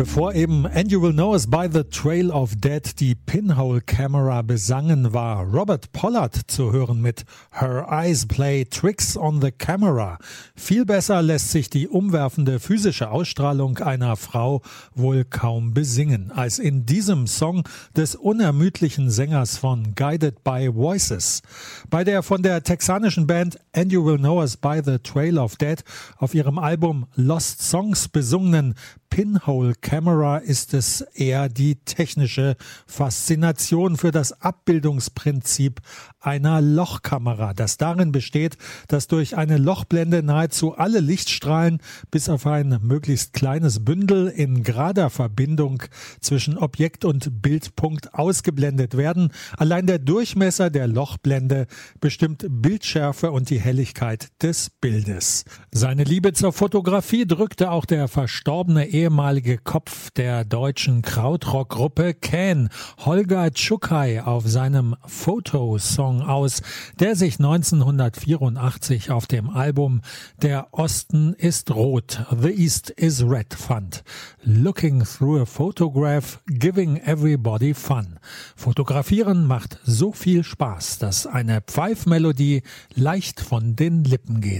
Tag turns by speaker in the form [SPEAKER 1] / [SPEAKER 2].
[SPEAKER 1] Bevor eben And You Will Know Us by the Trail of Dead die Pinhole Camera besangen, war Robert Pollard zu hören mit Her Eyes Play Tricks on the Camera. Viel besser lässt sich die umwerfende physische Ausstrahlung einer Frau wohl kaum besingen, als in diesem Song des unermüdlichen Sängers von Guided by Voices. Bei der von der texanischen Band And You Will Know Us by the Trail of Dead auf ihrem Album Lost Songs besungenen Pinhole Camera ist es eher die technische Faszination für das Abbildungsprinzip einer Lochkamera, das darin besteht, dass durch eine Lochblende nahezu alle Lichtstrahlen bis auf ein möglichst kleines Bündel in gerader Verbindung zwischen Objekt und Bildpunkt ausgeblendet werden. Allein der Durchmesser der Lochblende bestimmt Bildschärfe und die Helligkeit des Bildes. Seine Liebe zur Fotografie drückte auch der verstorbene ehemalige Kopf der deutschen Krautrock-Gruppe Can, Holger Czukay, auf seinem Photo-Song aus, der sich 1984 auf dem Album Der Osten ist rot, The East is red fand. Looking through a photograph, giving everybody fun. Fotografieren macht so viel Spaß, dass eine Pfeifmelodie leicht von den Lippen geht.